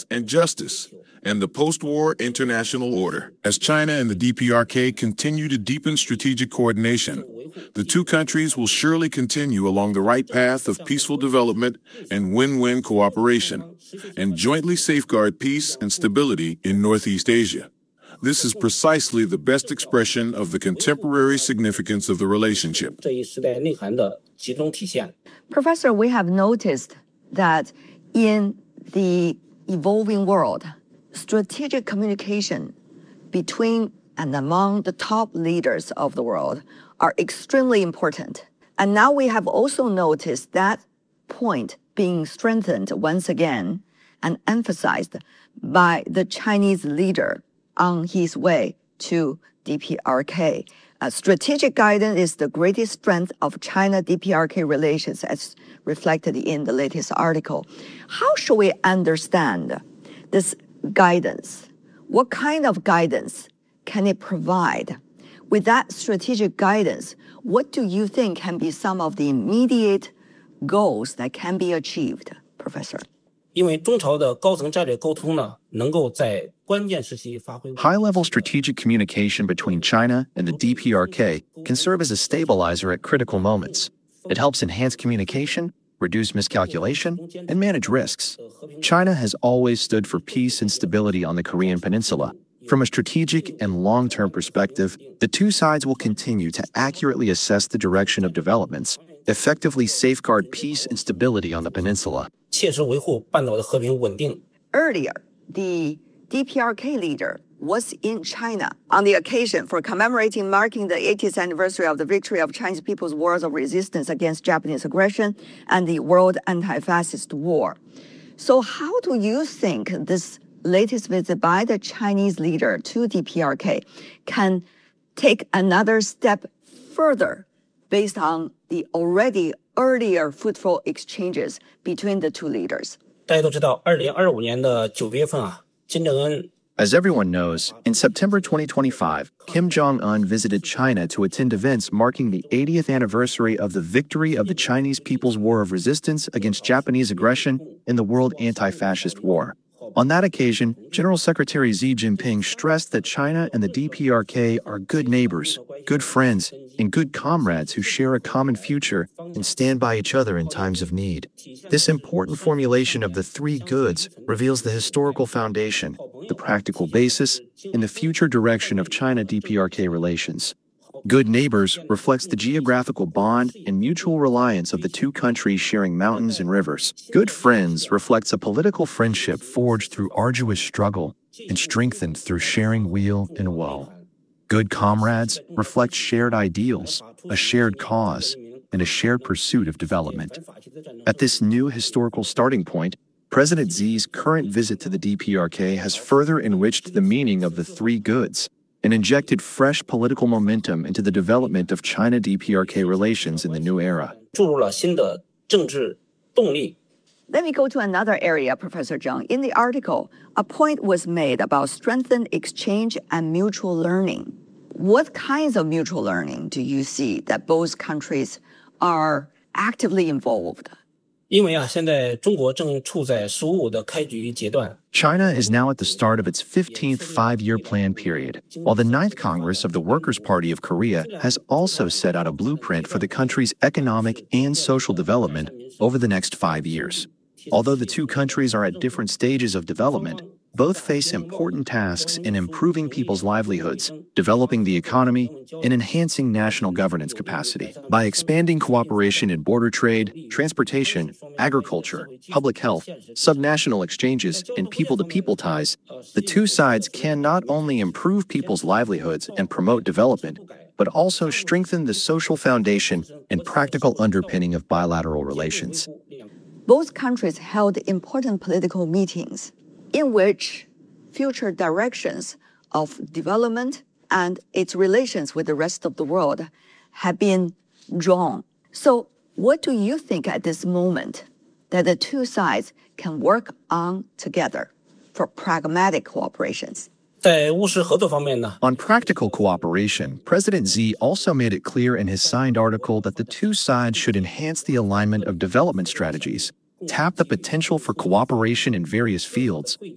and justice, and the post-war international order. As China and the DPRK continue to deepen strategic coordination, the two countries will surely continue along the right path of peaceful development and win-win cooperation, and jointly safeguard peace and stability in Northeast Asia. This is precisely the best expression of the contemporary significance of the relationship. Professor, we have noticed that in the evolving world, strategic communication between and among the top leaders of the world are extremely important. And now we have also noticed that point being strengthened once again and emphasized by the Chinese leader on his way to DPRK. Strategic guidance is the greatest strength of China-DPRK relations, as reflected in the latest article. How should we understand this guidance? What kind of guidance can it provide? With that strategic guidance, what do you think can be some of the immediate goals that can be achieved, Professor? High-level strategic communication between China and the DPRK can serve as a stabilizer at critical moments. It helps enhance communication, reduce miscalculation, and manage risks. China has always stood for peace and stability on the Korean Peninsula. From a strategic and long-term perspective, the two sides will continue to accurately assess the direction of developments, effectively safeguard peace and stability on the peninsula. Earlier, the DPRK leader was in China on the occasion for marking the 80th anniversary of the victory of Chinese People's Wars of Resistance against Japanese aggression and the World Anti-Fascist War. So how do you think this latest visit by the Chinese leader to DPRK can take another step further based on the already earlier fruitful exchanges between the two leaders? As everyone knows, in September 2025, Kim Jong-un visited China to attend events marking the 80th anniversary of the victory of the Chinese People's War of Resistance against Japanese aggression in the World Anti-Fascist War. On that occasion, General Secretary Xi Jinping stressed that China and the DPRK are good neighbors, good friends, and good comrades who share a common future and stand by each other in times of need. This important formulation of the three goods reveals the historical foundation, the practical basis, and the future direction of China-DPRK relations. Good neighbors reflects the geographical bond and mutual reliance of the two countries sharing mountains and rivers. Good friends reflects a political friendship forged through arduous struggle and strengthened through sharing weal and woe. Good comrades reflect shared ideals, a shared cause, and a shared pursuit of development. At this new historical starting point, President Xi's current visit to the DPRK has further enriched the meaning of the three goods and injected fresh political momentum into the development of China-DPRK relations in the new era. Let me go to another area, Professor Zheng. In the article, a point was made about strengthened exchange and mutual learning. What kinds of mutual learning do you see that both countries are actively involved? China is now at the start of its 15th five-year plan period, while the 9th Congress of the Workers' Party of Korea has also set out a blueprint for the country's economic and social development over the next 5 years. Although the two countries are at different stages of development, both face important tasks in improving people's livelihoods, developing the economy, and enhancing national governance capacity. By expanding cooperation in border trade, transportation, agriculture, public health, subnational exchanges, and people-to-people ties, the two sides can not only improve people's livelihoods and promote development, but also strengthen the social foundation and practical underpinning of bilateral relations. Both countries held important political meetings in which future directions of development and its relations with the rest of the world have been drawn. So what do you think at this moment that the two sides can work on together for pragmatic cooperations? On practical cooperation, President Xi also made it clear in his signed article that the two sides should enhance the alignment of development strategies, tap the potential for cooperation in various fields,